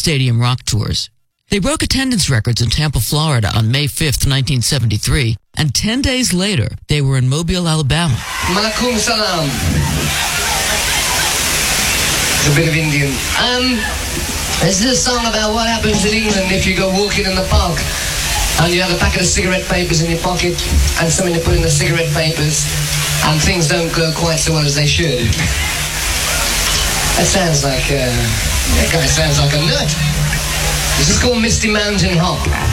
stadium rock tours. They broke attendance records in Tampa, Florida on May 5th, 1973, and 10 days later, they were in Mobile, Alabama. Malakum salam. It's a bit of Indian. This is a song about what happens in England if you go walking in the park and you have a packet of cigarette papers in your pocket and something to put in the cigarette papers and things don't go quite so well as they should. That sounds like, that guy sounds like a nut. This is called Misty Mountain Hop.